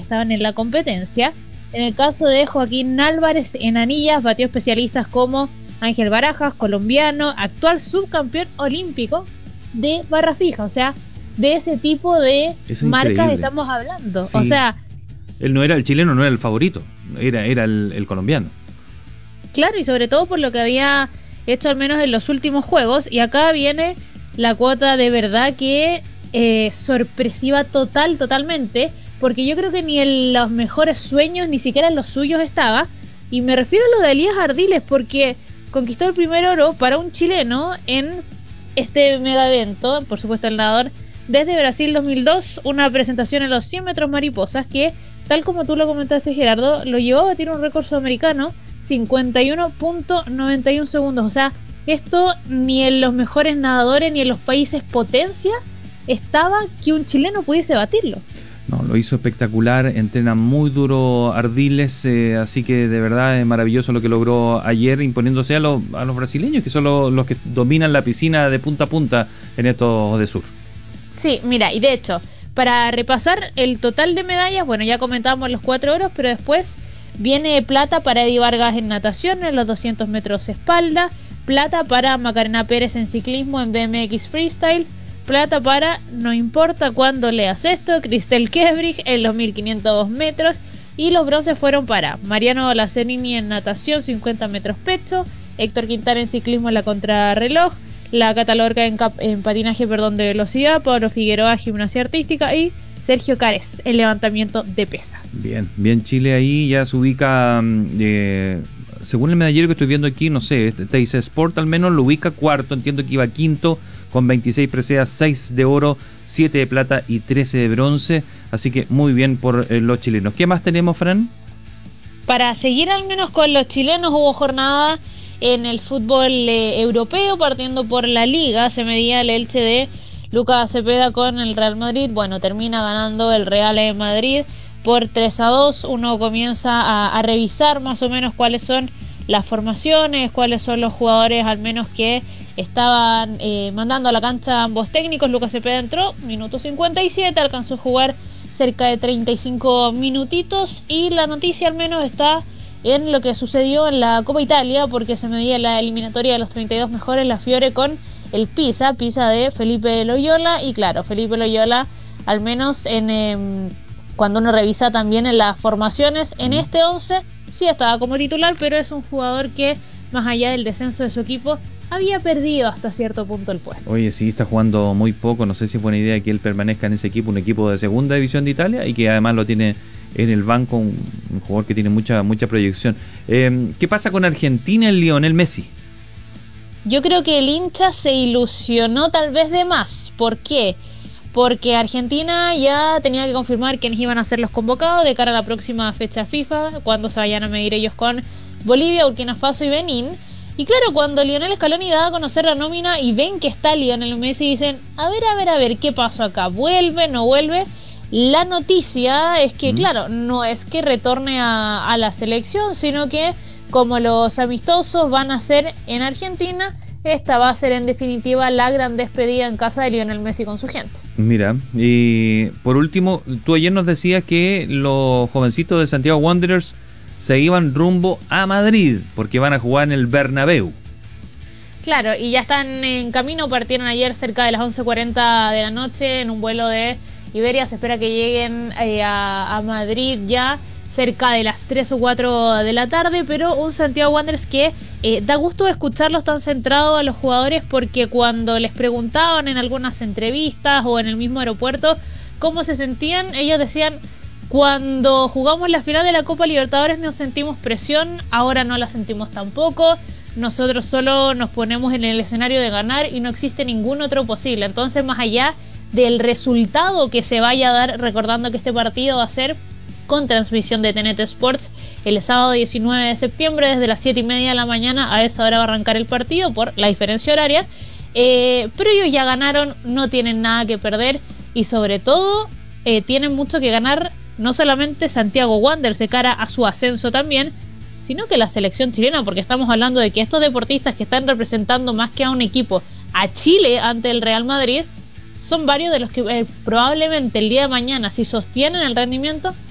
estaban en la competencia. En el caso de Joaquín Álvarez en anillas, batió especialistas como Ángel Barajas, colombiano, actual subcampeón olímpico de barra fija. O sea, de ese tipo de marcas estamos hablando. Sí. O sea, el chileno no era el favorito, era el colombiano. Claro, y sobre todo por lo que había hecho al menos en los últimos juegos. Y acá viene la cuota de verdad que sorpresiva totalmente. Porque yo creo que ni en los mejores sueños, ni siquiera en los suyos estaba. Y me refiero a lo de Elías Ardiles, porque conquistó el primer oro para un chileno en este mega evento. Por supuesto, el nadador desde Brasil 2002. Una presentación en los 100 metros mariposas que, tal como tú lo comentaste, Gerardo, lo llevó a batir un récord sudamericano, 51.91 segundos. O sea, esto ni en los mejores nadadores ni en los países potencia estaba que un chileno pudiese batirlo. No, lo hizo espectacular, entrena muy duro Ardiles, así que de verdad es maravilloso lo que logró ayer, imponiéndose a los brasileños, que son los que dominan la piscina de punta a punta en estos de surf. Sí, mira, y de hecho, para repasar el total de medallas, bueno, ya comentábamos los 4 oros, pero después viene plata para Eddie Vargas en natación en los 200 metros espalda, plata para Macarena Pérez en ciclismo en BMX Freestyle, plata para, no importa cuándo leas esto, Cristel Kebrich en los 1500 metros, y los bronces fueron para Mariano Lazzarini en natación 50 metros pecho, Héctor Quintana en ciclismo en la contrarreloj, la Cata Lorca en patinaje de velocidad, Pablo Figueroa gimnasia artística y Sergio Cárez en levantamiento de pesas. Bien Chile ahí ya se ubica, según el medallero que estoy viendo aquí, no sé, Teis Sport al menos lo ubica cuarto, entiendo que iba quinto con 26 preseas, 6 de oro, 7 de plata y 13 de bronce, así que muy bien por los chilenos. ¿Qué más tenemos, Fran? Para seguir al menos con los chilenos, hubo jornada en el fútbol europeo, partiendo por la Liga. Se medía el Elche de Lucas Cepeda con el Real Madrid. Bueno, termina ganando el Real Madrid por 3-2. Uno comienza a revisar más o menos cuáles son las formaciones, cuáles son los jugadores al menos que estaban mandando a la cancha ambos técnicos. Lucas Cepeda entró, minuto 57, alcanzó a jugar cerca de 35 minutitos, y la noticia al menos está en lo que sucedió en la Copa Italia, porque se medía la eliminatoria de los 32 mejores, la Fiore con el Pisa de Felipe Loyola, y claro, Felipe Loyola al menos cuando uno revisa también en las formaciones, en este 11 sí estaba como titular, pero es un jugador que más allá del descenso de su equipo había perdido hasta cierto punto el puesto. Oye, sí, está jugando muy poco, no sé si fue una idea que él permanezca en ese equipo, un equipo de segunda división de Italia, y que además lo tiene en el banco, un jugador que tiene mucha proyección. ¿Qué pasa con Argentina y Lionel Messi? Yo creo que el hincha se ilusionó tal vez de más. ¿Por qué? Porque Argentina ya tenía que confirmar quiénes iban a ser los convocados de cara a la próxima fecha FIFA, cuando se vayan a medir ellos con Bolivia, Burkina Faso y Benín. Y claro, cuando Lionel Scaloni da a conocer la nómina y ven que está Lionel Messi, dicen, a ver, ¿qué pasó acá? ¿Vuelve, no vuelve? La noticia es que, claro, no es que retorne a la selección, sino que como los amistosos van a ser en Argentina, esta va a ser en definitiva la gran despedida en casa de Lionel Messi con su gente. Mira, y por último, tú ayer nos decías que los jovencitos de Santiago Wanderers se iban rumbo a Madrid, porque van a jugar en el Bernabéu. Claro, y ya están en camino, partieron ayer cerca de las 11:40 de la noche en un vuelo de Iberia. Se espera que lleguen a Madrid ya cerca de las 3 o 4 de la tarde, pero un Santiago Wanderers que da gusto escucharlos tan centrados a los jugadores, porque cuando les preguntaban en algunas entrevistas o en el mismo aeropuerto cómo se sentían, ellos decían: cuando jugamos la final de la Copa Libertadores nos sentimos presión, ahora no la sentimos tampoco, nosotros solo nos ponemos en el escenario de ganar y no existe ningún otro posible. Entonces, más allá del resultado que se vaya a dar, recordando que este partido va a ser con transmisión de TNT Sports el sábado 19 de septiembre desde las 7:30 de la mañana, a esa hora va a arrancar el partido por la diferencia horaria, pero ellos ya ganaron, no tienen nada que perder y sobre todo tienen mucho que ganar, no solamente Santiago Wanderers de cara a su ascenso también, sino que la selección chilena, porque estamos hablando de que estos deportistas que están representando más que a un equipo, a Chile ante el Real Madrid, son varios de los que probablemente el día de mañana, si sostienen el rendimiento,